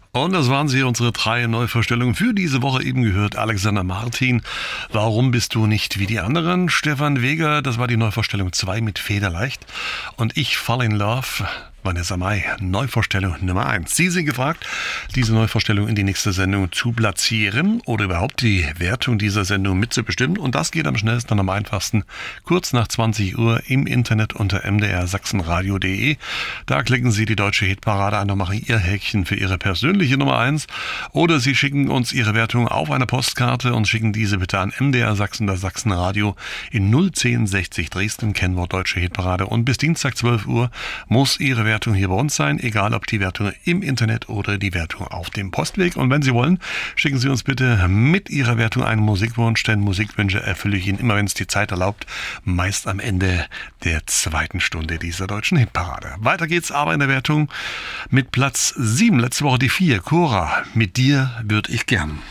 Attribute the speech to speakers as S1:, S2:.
S1: Und das waren sie, unsere 3 Neuvorstellungen für diese Woche. Eben gehört Alexander Martin. Warum bist du nicht wie die anderen? Stefan Weger, das war die Neuvorstellung 2 mit Federleicht. Und ich Fall in Love. Vanessa Mai, Neuvorstellung Nummer 1. Sie sind gefragt, diese Neuvorstellung in die nächste Sendung zu platzieren oder überhaupt die Wertung dieser Sendung mitzubestimmen. Und das geht am schnellsten und am einfachsten kurz nach 20 Uhr im Internet unter mdrsachsenradio.de. Da klicken Sie die deutsche Hitparade an und machen Ihr Häkchen für Ihre persönliche Nummer 1. Oder Sie schicken uns Ihre Wertung auf eine Postkarte und schicken diese bitte an MDR Sachsen, das Sachsenradio in 01060 Dresden, Kennwort deutsche Hitparade. Und bis Dienstag 12 Uhr muss Ihre Wertung hier bei uns sein, egal ob die Wertung im Internet oder die Wertung auf dem Postweg. Und wenn Sie wollen, schicken Sie uns bitte mit Ihrer Wertung einen Musikwunsch, denn Musikwünsche erfülle ich Ihnen immer, wenn es die Zeit erlaubt, meist am Ende der 2. Stunde dieser deutschen Hitparade. Weiter geht's aber in der Wertung mit Platz 7, letzte Woche die 4, Cora, mit dir würd ich gern.